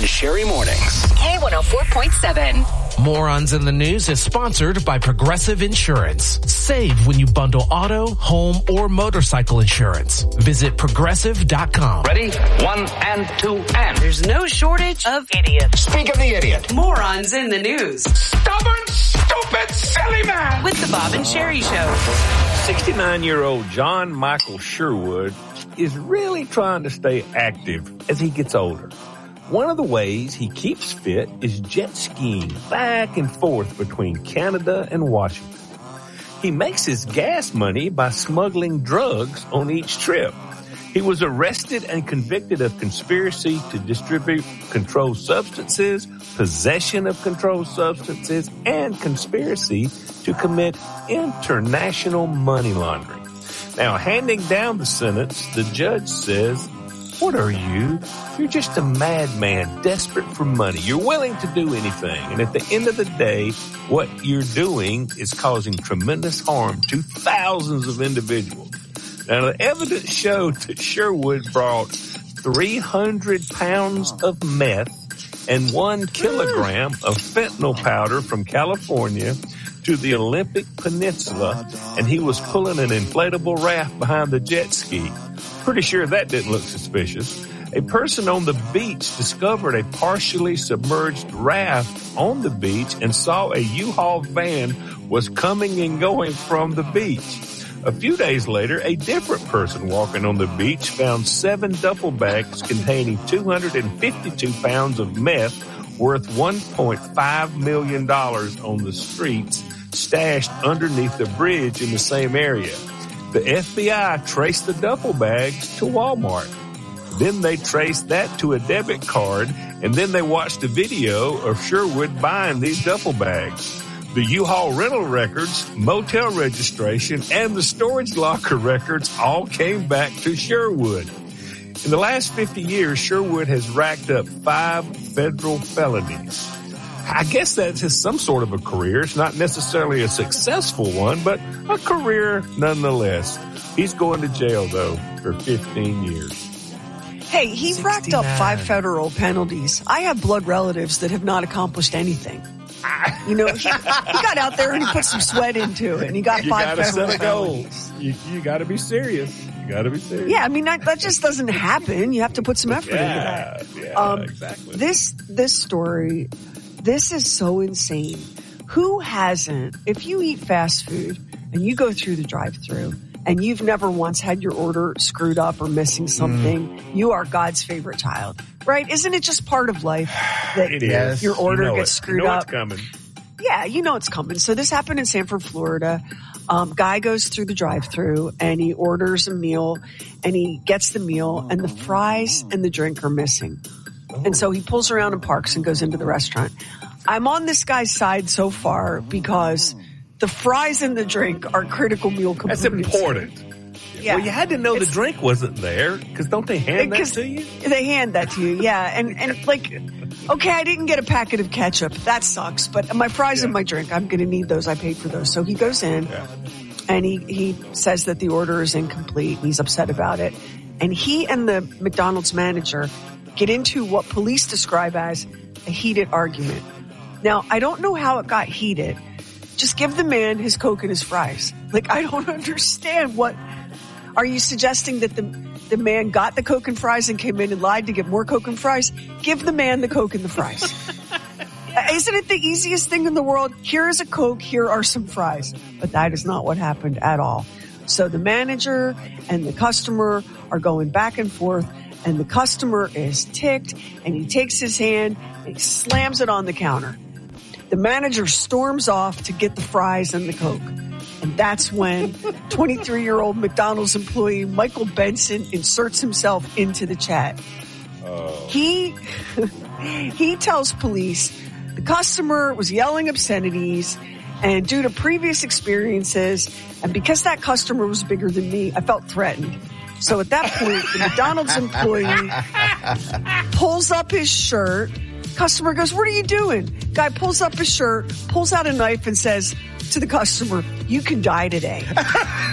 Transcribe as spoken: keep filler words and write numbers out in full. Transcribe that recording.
and Sherry Mornings. K one oh four point seven. Morons in the News is sponsored by Progressive Insurance. Save when you bundle auto, home, or motorcycle insurance. Visit progressive dot com. Ready? One and two and. There's no shortage of idiots. Speak of the idiot. Morons in the News. Stubborn, stupid, silly man. With the Bob and Sherry Show. sixty-nine-year-old John Michael Sherwood is really trying to stay active as he gets older. One of the ways he keeps fit is jet skiing back and forth between Canada and Washington. He makes his gas money by smuggling drugs on each trip. He was arrested and convicted of conspiracy to distribute controlled substances, possession of controlled substances, and conspiracy to commit international money laundering. Now, handing down the sentence, the judge says, "What are you? You're just a madman, desperate for money. You're willing to do anything. And at the end of the day, what you're doing is causing tremendous harm to thousands of individuals." Now, the evidence showed that Sherwood brought three hundred pounds of meth and one kilogram of fentanyl powder from California to the Olympic Peninsula, and he was pulling an inflatable raft behind the jet ski. Pretty sure that didn't look suspicious. A person on the beach discovered a partially submerged raft on the beach and saw a U-Haul van was coming and going from the beach. A few days later, a different person walking on the beach found seven duffel bags containing two hundred fifty-two pounds of meth worth one point five million dollars on the streets, stashed underneath the bridge in the same area. The F B I traced the duffel bags to Walmart. Then they traced that to a debit card, and then they watched a video of Sherwood buying these duffel bags. The U-Haul rental records, motel registration, and the storage locker records all came back to Sherwood. In the last fifty years, Sherwood has racked up five federal felonies. I guess that's just some sort of a career. It's not necessarily a successful one, but a career nonetheless. He's going to jail, though, for fifteen years. Hey, he racked up five federal penalties. I have blood relatives that have not accomplished anything. You know, he, he got out there and he put some sweat into it, and he got you five gotta federal set a goal. penalties. You, you got to be serious. You got to be serious. Yeah, I mean, that, that just doesn't happen. You have to put some effort yeah, into that. Yeah, um, exactly. This, this story, this is so insane. Who hasn't, if you eat fast food and you go through the drive-thru and you've never once had your order screwed up or missing something, mm. you are God's favorite child, right? Isn't it just part of life that it is. your order you know gets it. screwed you know up? It's coming. Yeah, you know it's coming. So this happened in Sanford, Florida. Um, guy goes through the drive-thru and he orders a meal and he gets the meal and the fries and the drink are missing. And so he pulls around and parks and goes into the restaurant. I'm on this guy's side so far because the fries and the drink are critical meal components. That's important. Yeah. Well, you had to know It's, the drink wasn't there, because don't they hand that to you? They hand that to you, yeah. And, and like, okay, I didn't get a packet of ketchup. That sucks. But my fries yeah. and my drink, I'm going to need those. I paid for those. So he goes in yeah. and he, he says that the order is incomplete. He's upset about it. And he and the McDonald's manager get into what police describe as a heated argument. Now, I don't know how it got heated. Just give the man his Coke and his fries. Like, I don't understand what... Are you suggesting that the the man got the Coke and fries and came in and lied to get more Coke and fries? Give the man the Coke and the fries. Isn't it the easiest thing in the world? Here is a Coke, here are some fries. But that is not what happened at all. So the manager and the customer are going back and forth, and the customer is ticked, and he takes his hand and he slams it on the counter. The manager storms off to get the fries and the Coke. And that's when twenty-three-year-old McDonald's employee Michael Benson inserts himself into the chat. Oh. He he tells police the customer was yelling obscenities, and due to previous experiences, and because that customer was bigger than me, I felt threatened. So at that point, the McDonald's employee pulls up his shirt. Customer goes, "What are you doing?" Guy pulls up his shirt, pulls out a knife and says to the customer, "You can die today."